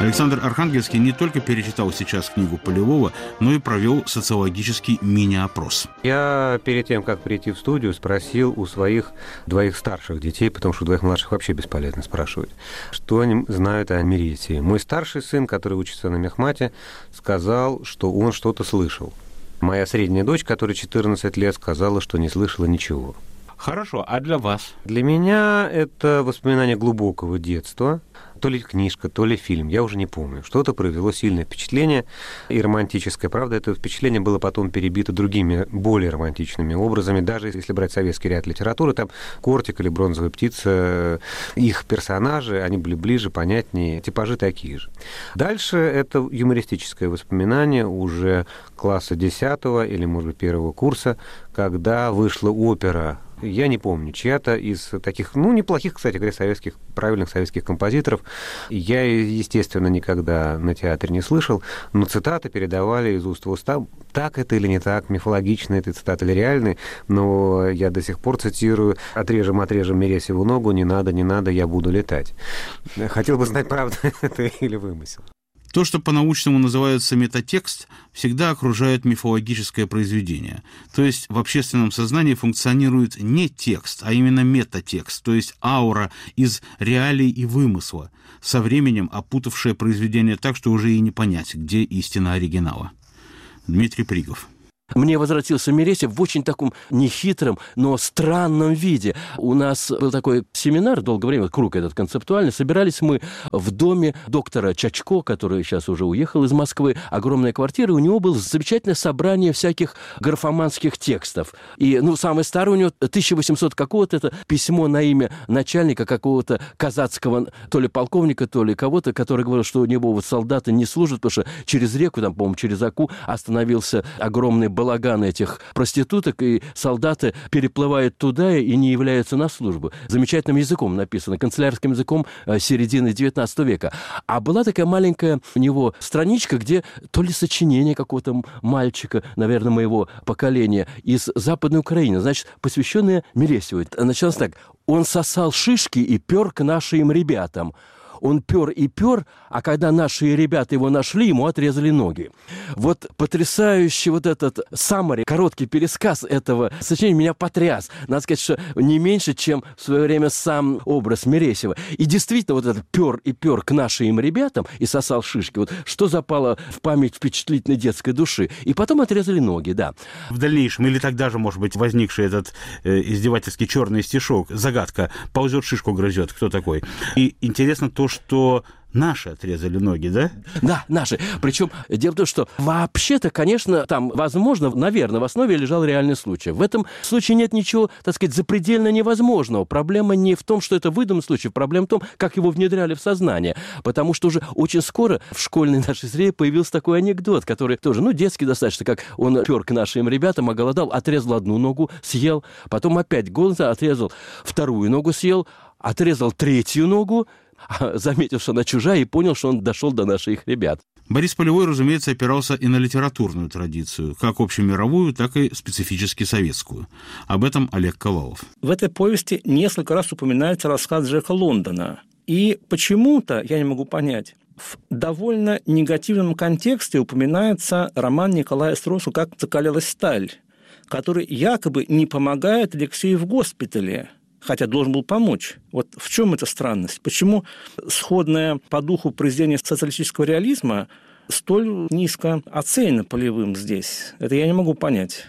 Александр Архангельский не только перечитал сейчас книгу Полевого, но и провел социологический мини-опрос. Я перед тем, как прийти в студию, спросил у своих 2 старших детей, потому что у 2 младших вообще бесполезно спрашивать, что они знают о Мересии. Мой старший сын, который учится на мехмате, сказал, что он что-то слышал. Моя средняя дочь, которой 14 лет, сказала, что не слышала ничего. Хорошо, а для вас? Для меня это воспоминание глубокого детства. То ли книжка, то ли фильм, я уже не помню. Что-то произвело сильное впечатление и романтическое. Правда, это впечатление было потом перебито другими, более романтичными образами. Даже если брать советский ряд литературы, там «Кортик» или «Бронзовая птица», их персонажи, они были ближе, понятнее, типажи такие же. Дальше это юмористическое воспоминание уже класса 10 или, может быть, 1 курса, когда вышла опера. Я не помню, чья-то из таких, неплохих, кстати говоря, правильных советских композиторов. Я, естественно, никогда на театре не слышал, но цитаты передавали из уст в уста. Так это или не так, мифологичные эти цитаты или реальные, но я до сих пор цитирую: «Отрежем Мересеву ногу, не надо, я буду летать». Хотел бы знать, правда это или вымысел. То, что по-научному называется метатекст, всегда окружает мифологическое произведение. То есть в общественном сознании функционирует не текст, а именно метатекст, то есть аура из реалий и вымысла, со временем опутавшая произведение так, что уже и не понять, где истина оригинала. Дмитрий Пригов. Мне возвратился Мересев в очень таком нехитром, но странном виде. У нас был такой семинар, долгое время, круг этот концептуальный. Собирались мы в доме доктора Чачко, который сейчас уже уехал из Москвы. Огромная квартира, у него было замечательное собрание всяких графоманских текстов. И, самый старый у него 1800 какого-то, это письмо на имя начальника какого-то казацкого, то ли полковника, то ли кого-то, который говорил, что у него солдаты не служат, потому что через реку, там, по-моему, через Аку остановился огромный балаган этих проституток, и солдаты переплывают туда и не являются на службу. Замечательным языком написано, канцелярским языком середины XIX века. А была такая маленькая у него страничка, где то ли сочинение какого-то мальчика, наверное, моего поколения, из Западной Украины, значит, посвященное Мересеву. Началось так: «Он сосал шишки и пер к нашим ребятам». Он пер и пер, а когда наши ребята его нашли, ему отрезали ноги. Вот потрясающий вот этот саммари, короткий пересказ этого сочинения меня потряс. Надо сказать, что не меньше, чем в свое время сам образ Мересева. И действительно, вот этот пер и пер к нашим ребятам и сосал шишки, вот что запало в память впечатлительной детской души. И потом отрезали ноги, да. В дальнейшем, или тогда же, может быть, возникший этот издевательский черный стишок, загадка: ползет, шишку грызет, кто такой? И интересно то, что наши отрезали ноги, да? Да, наши. Причем дело в том, что вообще-то, конечно, там, возможно, наверное, в основе лежал реальный случай. В этом случае нет ничего, так сказать, запредельно невозможного. Проблема не в том, что это выдуманный случай, проблема в том, как его внедряли в сознание. Потому что уже очень скоро в школьной нашей среде появился такой анекдот, который тоже, детский достаточно, как он пер к нашим ребятам, оголодал, отрезал одну ногу, съел, потом опять голодал, отрезал вторую ногу, съел, отрезал третью ногу, заметил, что она чужая, и понял, что он дошел до наших ребят. Борис Полевой, разумеется, опирался и на литературную традицию, как общемировую, так и специфически советскую. Об этом Олег Ковалов. В этой повести несколько раз упоминается рассказ Джека Лондона. И почему-то, я не могу понять, в довольно негативном контексте упоминается роман Николая Островского «Как закалялась сталь», который якобы не помогает Алексею в госпитале, хотя должен был помочь. Вот в чем эта странность? Почему сходное по духу произведение социалистического реализма столь низко оценено Полевым здесь? Это я не могу понять.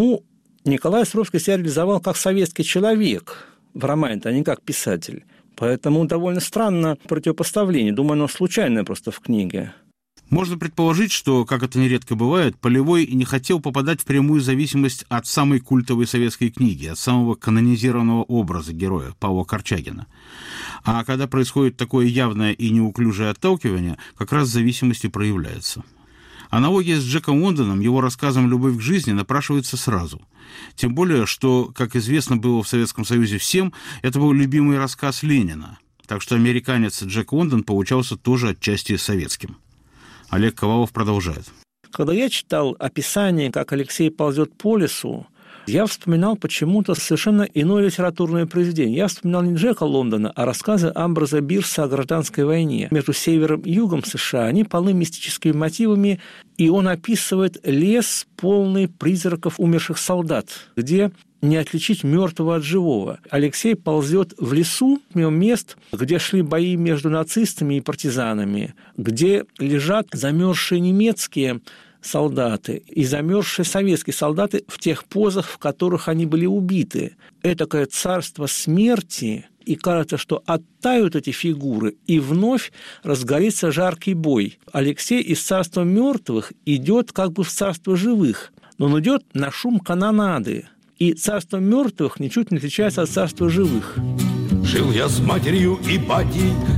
Николай Островский себя реализовал как советский человек в романе, а не как писатель. Поэтому довольно странно противопоставление. Думаю, оно случайное просто в книге. Можно предположить, что, как это нередко бывает, Полевой не хотел попадать в прямую зависимость от самой культовой советской книги, от самого канонизированного образа героя Павла Корчагина. А когда происходит такое явное и неуклюжее отталкивание, как раз зависимость и проявляется. Аналогия с Джеком Лондоном, его рассказом «Любовь к жизни» напрашивается сразу. Тем более, что, как известно было в Советском Союзе всем, это был любимый рассказ Ленина. Так что американец Джек Лондон получался тоже отчасти советским. Олег Ковалов продолжает. Когда я читал описание, как Алексей ползет по лесу, Я вспоминал почему-то совершенно иное литературное произведение. Я вспоминал не Джека Лондона, а рассказы Амброза Бирса о гражданской войне между севером и югом США. Они полны мистическими мотивами, и он описывает лес, полный призраков умерших солдат, где не отличить мертвого от живого. Алексей ползет в лесу, мимо мест, где шли бои между нацистами и партизанами, где лежат замерзшие немецкие солдаты и замерзшие советские солдаты в тех позах, в которых они были убиты. Этакое царство смерти, и кажется, что оттают эти фигуры, и вновь разгорится жаркий бой. Алексей из царства мертвых идет как бы в царство живых, но он идет на шум канонады. И царство мертвых ничуть не отличается от царства живых. Жил я с матерью и батей